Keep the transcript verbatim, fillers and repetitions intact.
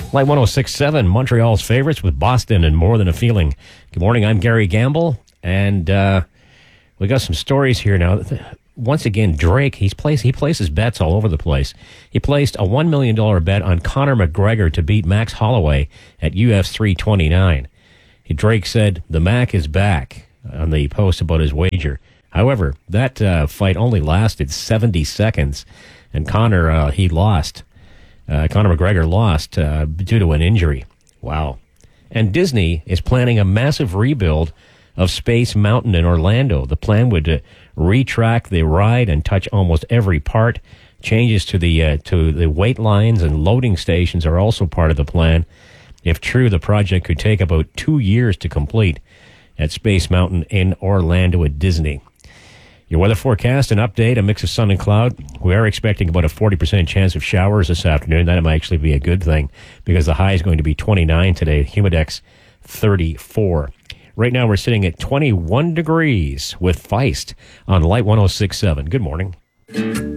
Light one oh six point seven, Montreal's favorites with Boston and More Than a Feeling. Good morning, I'm Gary Gamble, and uh, we got some stories here now. Once again, Drake, he's placed, he places bets all over the place. He placed a one million dollars bet on Conor McGregor to beat Max Holloway at U F three twenty-nine. Drake said, the Mac is back on the post about his wager. However, that uh, fight only lasted seventy seconds, and Conor, uh, he lost. Uh, Conor McGregor lost uh, due to an injury. Wow. And Disney is planning a massive rebuild of Space Mountain in Orlando. The plan would uh, retrack the ride and touch almost every part. Changes to the uh, to the wait lines and loading stations are also part of the plan. If true, the project could take about two years to complete at Space Mountain in Orlando at Disney. Your weather forecast and update, a mix of sun and cloud. We are expecting about a forty percent chance of showers this afternoon. That might actually be a good thing because the high is going to be twenty-nine today. Humidex thirty-four. Right now we're sitting at twenty-one degrees with Feist on Light one oh six point seven. Good morning.